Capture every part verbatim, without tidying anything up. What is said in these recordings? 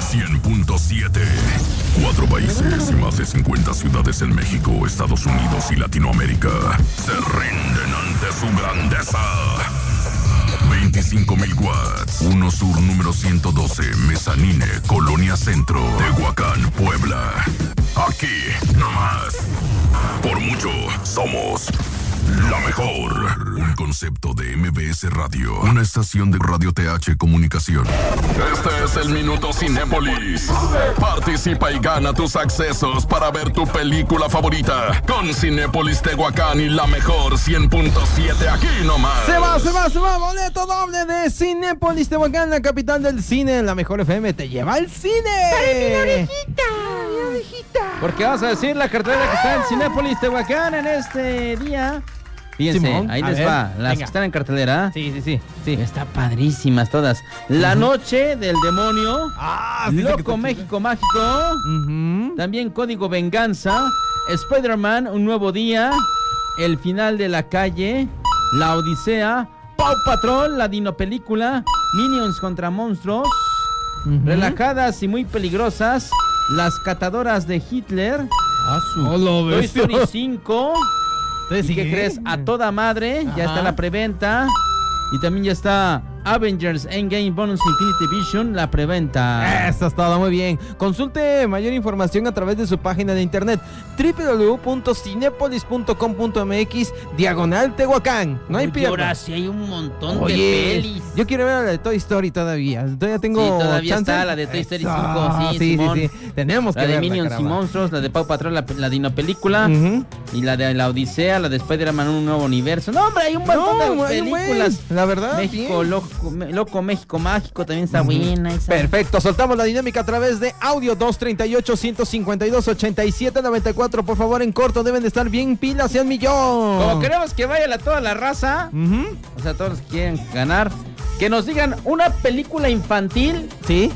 cien punto siete. Cuatro países y más de cincuenta ciudades en México, Estados Unidos y Latinoamérica se rinden ante su grandeza. veinticinco mil watts. uno Sur número ciento doce, Mezanine, Colonia Centro, Tehuacán, Puebla. Aquí, nomás. Por mucho, somos la mejor. Un concepto de M B S Radio. Una estación de Radio T H Comunicación. Este es el Minuto Cinépolis. Participa y gana tus accesos para ver tu película favorita con Cinépolis Tehuacán y la mejor cien punto siete aquí nomás. Se va, se va, se va. Boleto doble de Cinépolis Tehuacán, la capital del cine. La mejor F M te lleva al cine. ¡Para mi orejita! Mi orejita. Porque vamos a decir la cartelera que está en Cinépolis Tehuacán en este día. Fíjense, Simón, ahí a les ver, va, las venga. que están en cartelera. Sí, sí, sí, sí. Está padrísimas todas. La Noche del Demonio. Ah, sí, sí, que Loco está México Mágico. Ujú. También Código Venganza. Spider-Man, Un Nuevo Día. El Final de la Calle. La Odisea. Paw Patrol, la Dino Película. Minions contra Monstruos. Ujú. Relajadas y muy peligrosas. Las Catadoras de Hitler. Ah, su. Oh, lo Toy bestia. Story cinco. ¿Ustedes ¿Y qué siguen? crees? A toda madre. Ya Ajá. está la preventa. Y también ya está Avengers Endgame Bonus Infinity Vision, la preventa. Eso es todo, muy bien. Consulte mayor información a través de su página de internet w w w punto cinepolis punto com punto m x diagonal Tehuacán. No hay Oye, pierda. ahora sí hay un montón Oye, de pelis. yo quiero ver la de Toy Story todavía. Todavía tengo Sí, todavía chance. está la de Toy Story Eso. cinco, sí, sí, Simón. sí, sí. Tenemos que La de verla, Minions y caramba. Monstruos, la de Paw Patrol, la, la Dino Película. Ujú. Y la de La Odisea, la de Spider-Man Un Nuevo Universo. No, hombre, hay un montón No, de hay un películas. buen, la verdad, México, bien. loco, Me- loco México Mágico también está buena. Esa. Perfecto, soltamos la dinámica a través de audio dos treinta y ocho, ciento cincuenta y dos, ochenta y siete noventa y cuatro. Por favor, en corto, deben de estar bien pilas y al millón. Como queremos que vaya la, toda la raza, Ujú. o sea, todos los que quieren ganar, que nos digan una película infantil Sí,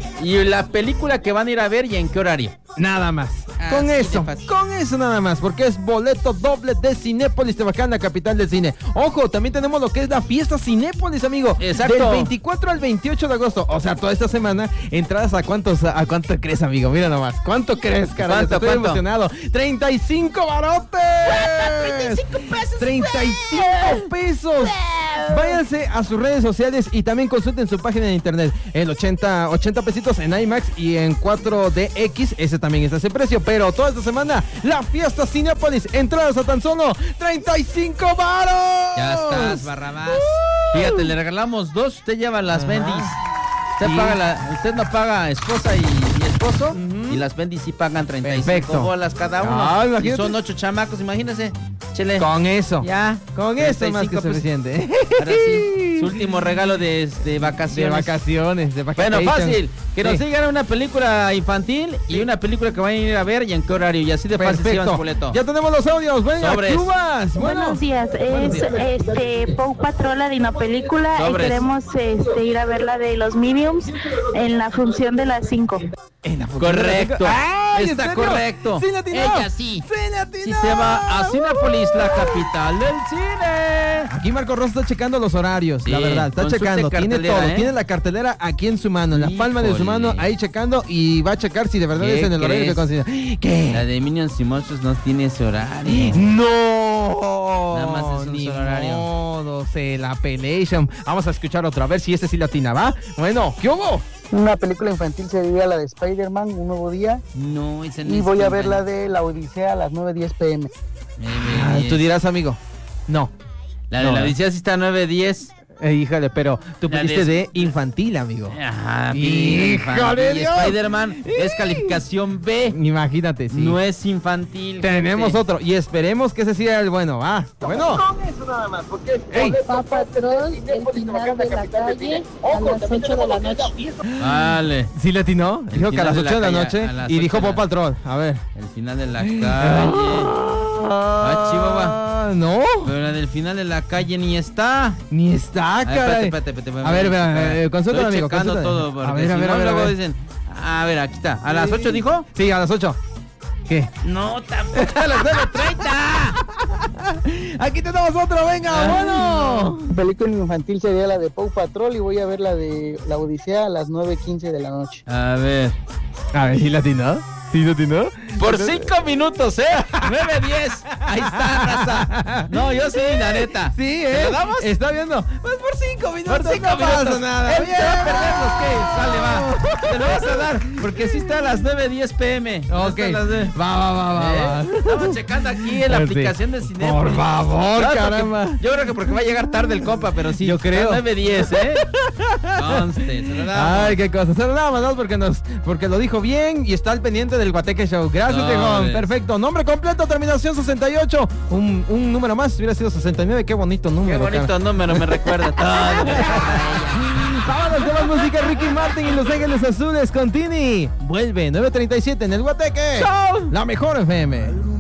y la película que van a ir a ver y en qué horario. nada más. Así Con de eso, fácil. con eso nada más, porque es boleto doble de Cinépolis Tehuacán, la capital del cine. Ojo, también tenemos lo que es la fiesta Cinépolis, amigo. Exacto. Del veinticuatro al veintiocho de agosto. O sea, toda esta semana, entradas a cuántos, a cuánto crees, amigo. Mira nomás. ¿Cuánto crees, cara? ¿Cuánto, Estoy cuánto? emocionado. ¡treinta y cinco barotes! treinta y cinco pesos, ¡treinta y cinco pesos! Váyanse a sus redes sociales y también consulten su página de internet. El ochenta, ochenta pesitos en IMAX y en cuatro D X. Ese también está a ese precio. Pero toda esta semana, la fiesta Cinépolis. Entradas a tan solo treinta y cinco varos. Ya estás, Barrabás. Fíjate, le regalamos dos, usted lleva las Ajá. bendis. Usted, Sí. paga la, usted no paga esposa y, y esposo, Ujú. y las bendis sí pagan treinta y cinco Perfecto. bolas cada uno. Ah, y imagínate. son ocho chamacos, imagínese. Chele. Con eso. Ya. Con eso es más que treinta y cinco, pues, suficiente. Ahora sí, su último regalo de, de De vacaciones. vacaciones, de vacaciones. Bueno, fácil. Que nos Sí. digan una película infantil y una película que vayan a ir a ver y en qué horario. Y así de fácil se llevan su boleto. Ya tenemos los audios. Venga, Sobres. Cubas. Bueno. Buenos días, Buenos es días. este Paw Patrol, la Dino Película, y Sobres. queremos este, ir a ver la de los Mediums en la función de las cinco. En la función de la Correcto. cinco. ¡Ay, en Está serio! correcto. Sí, le atinó. Ella sí. Sí, le atinó. Sí se va a Cinépolis, la capital del cine. Aquí Marco Ross está checando los horarios, la Sí, verdad, está consulte checando, tiene cartelera, todo, ¿eh? tiene la cartelera aquí en su mano, en la palma de su Híjole. mano, ahí checando y va a checar si de verdad ¿Qué es en el horario que crees? considera. ¿Qué? La de Minions y Monstruos no tiene ese horario. No. Nada más es un Ni solo horario. modo, se la pelation. Vamos a escuchar otra, a ver si este sí latina, ¿va? Bueno, ¿qué hubo? Una película infantil sería la de Spider-Man, Un Nuevo Día. No, esa no Y es voy a tan ver la buena. de La Odisea a las nueve diez pm. Ah, tú dirás, amigo. No. La de No, la ¿eh? Odisea sí está nueve diez. Eh, híjole, pero tú La pediste de- de infantil, amigo. Ajá, ¡Híjole, infantil. Dios! Spider-Man es calificación B. Imagínate, sí. No es infantil. Tenemos gente. otro y esperemos que ese sea el bueno, va. Bueno. Eso nada más, porque es Ey. Paw Patrol, el final de la calle, a las ocho de la noche. Vale. ¿Sí le atinó? El Dijo que a las final de ocho de la la calle, noche a las y dijo ocho de Paw la- Patrol. A ver. El final de la calle. Ah, Chihuahua. No. Pero la del final de la calle ni está. Ni está, Ay, caray. espérate, espérate, espérate, A ver, espérate. eh, consulta, Estoy amigo. checando consúltale. todo. Porque A ver, a si ver, no, a ver, a luego ver. dicen. A ver, aquí está. ¿A las ocho dijo? Sí, a las ocho. ¿Qué? No, tampoco a las nueve treinta. Aquí tenemos otro, venga, bueno. Película infantil sería la de Paw Patrol y voy a ver la de La Odisea a las nueve quince de la noche. A ver. A ver, ¿sí latino? ¿Sí latino? Por cinco minutos, ¿eh? nueve diez. Ahí está, raza. No, yo sí, la neta. Sí, ¿Se ¿eh? lo damos? Está viendo. Pues por cinco minutos. Por cinco no minutos. pasa nada. Él se va a perder los que sale, va. Te lo vas a dar, porque sí está a las nueve diez pm. No Ok. está a las nueve. Va, va, va, va, va. ¿Eh? Estamos checando aquí en la Sí. aplicación de Cinépolis. Por favor, Claro, porque- caramba. Yo creo que porque va a llegar tarde el compa, pero sí. Yo creo. nueve diez, ¿eh? Conste, se lo damos. Ay, qué cosa. Se lo damos, ¿no? Porque nos, porque lo dijo bien y está al pendiente del Guateque Show. Gracias, No, Tejón. hombre. Perfecto. Nombre completo, terminación sesenta y ocho. Un, un número más, hubiera sido sesenta y nueve. Qué bonito Qué número. bonito cara. número, me recuerda todo. me recuerda a ella. Vámonos con más música. Ricky Martin y Los Ángeles Azules con Tini. Vuelve nueve treinta y siete en el Guateque. Chao. La mejor F M.